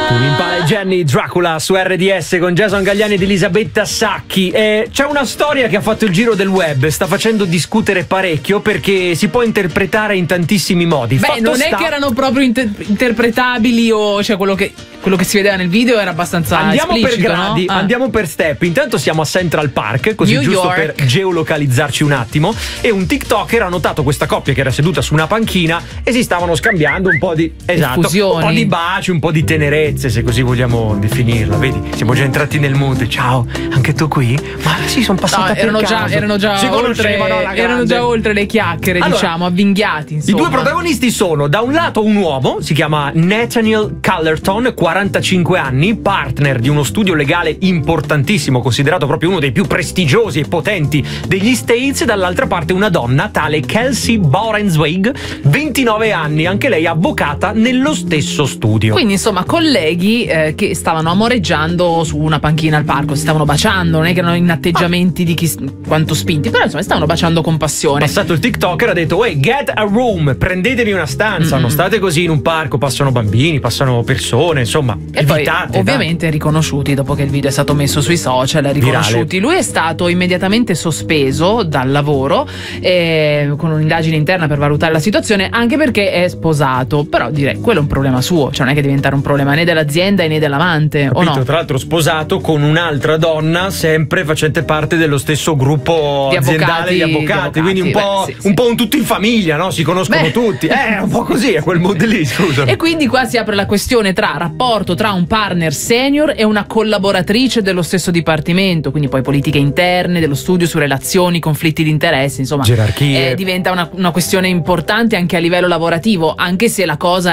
Impala e Jenny, Dracula su RDS con Jason Galliani ed Elisabetta Sacchi. C'è una storia che ha fatto il giro del web, sta facendo discutere parecchio perché si può interpretare in tantissimi modi. Beh, non è che erano proprio interpretabili, o cioè quello che si vedeva nel video era abbastanza andiamo esplicito, per gradi, no? Andiamo per step. Intanto siamo a Central Park, così New giusto York, per geolocalizzarci un attimo, e un TikToker ha notato questa coppia che era seduta su una panchina e si stavano scambiando un po' di effusioni, un po' di baci, un po' di tenerezze, se così vogliamo definirla. Vedi, siamo già entrati nel mood. Ciao, anche tu qui? Ma sì, sono passata per caso. Erano già si conoscevano alla grande. Erano già oltre le chiacchiere, allora, diciamo, avvinghiati, insomma. I due protagonisti sono da un lato un uomo, si chiama Nathaniel Cullerton, 45 anni, partner di uno studio legale importantissimo, considerato proprio uno dei più prestigiosi e potenti degli States, e dall'altra parte una donna, tale Kelsey Borenzweig, 29 anni, anche lei avvocata nello stesso studio. Quindi insomma colleghi che stavano amoreggiando su una panchina al parco, si stavano baciando, non è che erano in atteggiamenti di quanto spinti, però insomma stavano baciando con passione. Passato il TikToker ha detto: "Hey, get a room, prendetevi una stanza, non state così in un parco, passano bambini, passano persone, insomma, e evitate." Poi ovviamente riconosciuti, dopo che il video è stato messo sui social, riconosciuti. Virale. Lui è stato immediatamente sospeso dal lavoro con un'indagine interna per valutare la situazione, anche perché è sposato. Però direi quello è un problema suo, cioè non è che diventare un problema né dell'azienda né dell'amante. Capito, o no? tra l'altro sposato con un'altra donna, sempre facente parte dello stesso gruppo di aziendale di avvocati, quindi un po' un tutto in famiglia, no? Si conoscono tutti. Un po' così, è quel mood lì, scusa. E quindi qua si apre la questione tra rapporto tra un partner senior e una collaboratrice dello stesso dipartimento, quindi poi politiche interne dello studio su relazioni, conflitti di interesse, insomma, gerarchie. Diventa una questione importante anche a livello lavorativo, anche se la cosa